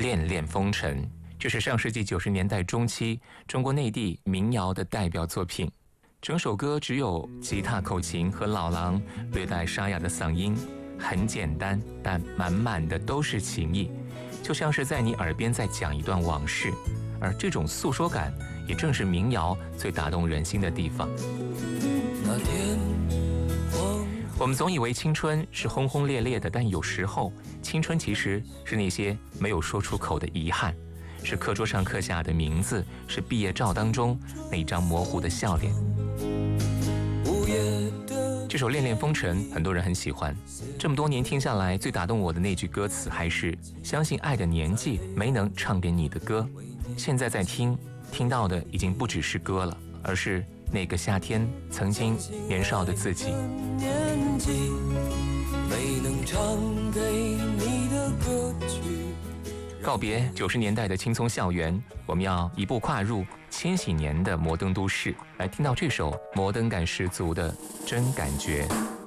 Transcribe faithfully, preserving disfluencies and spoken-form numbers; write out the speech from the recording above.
恋恋风尘，这是上世纪九十年代中期中国内地民谣的代表作品。整首歌只有吉他口琴和老狼略带沙哑的嗓音，很简单，但满满的都是情意，就像是在你耳边在讲一段往事。而这种诉说感，也正是民谣最打动人心的地方。 那天我们总以为青春是轰轰烈烈的，但有时候青春其实是那些没有说出口的遗憾，是课桌上刻下的名字，是毕业照当中那张模糊的笑脸。这首《恋恋风尘》很多人很喜欢，这么多年听下来，最打动我的那句歌词还是相信爱的年纪没能唱给你的歌。现在在听，听到的已经不只是歌了，而是那个夏天曾经年少的自己。 年纪没能唱给你的歌曲。 告别九十年代的青葱校园，我们要一步跨入千禧年的摩登都市，来听到这首摩登感十足的《真感觉》。